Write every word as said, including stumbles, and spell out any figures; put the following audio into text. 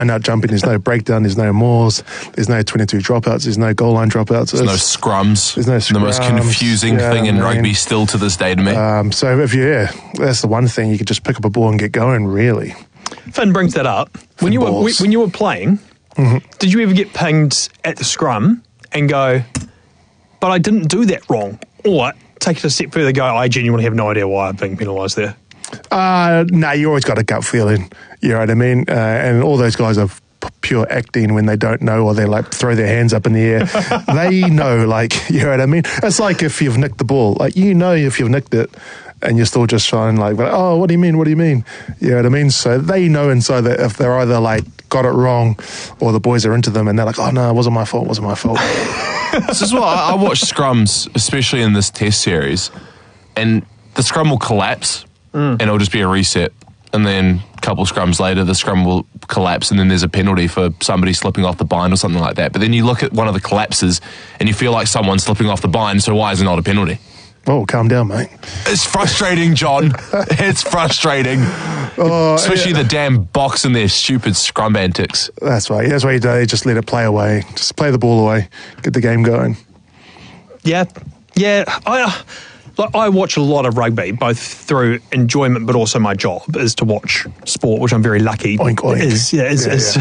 out jumping, there's no breakdown, there's no mauls, there's no twenty-two dropouts, there's no goal line dropouts. There's no scrums. There's no scrums. The most confusing yeah, thing in I mean, rugby still to this day to me. Um, so if you, yeah, that's the one thing, you could just pick up a ball and get going, really. Finn brings that up. When you, were, when you were playing, mm-hmm. did you ever get pinged at the scrum and go, but I didn't do that wrong? Or take it a step further, go, I genuinely have no idea why I'm being penalised there? Uh, no, nah, you always got a gut feeling, you know what I mean? Uh, and all those guys are p- pure acting when they don't know, or they like throw their hands up in the air. They know, like, you know what I mean? It's like if you've nicked the ball, like, you know if you've nicked it, and you're still just trying like, oh, what do you mean? What do you mean? You know what I mean? So they know inside that if they're either like got it wrong or the boys are into them and they're like, oh, no, it wasn't my fault, it wasn't my fault. This is what I, I watch scrums, especially in this test series, and the scrum will collapse mm. and it'll just be a reset. And then a couple scrums later, the scrum will collapse and then there's a penalty for somebody slipping off the bind or something like that. But then you look at one of the collapses and you feel like someone's slipping off the bind, so why is it not a penalty? Oh, calm down, mate. It's frustrating, John. It's frustrating. Oh, Especially yeah. the damn box and their stupid scrum antics. That's right. That's why you do. Just let it play away. Just play the ball away. Get the game going. Yeah. Yeah. I, like, I watch a lot of rugby, both through enjoyment but also my job is to watch sport, which I'm very lucky oink, oink. is. Yeah, is, yeah, is yeah.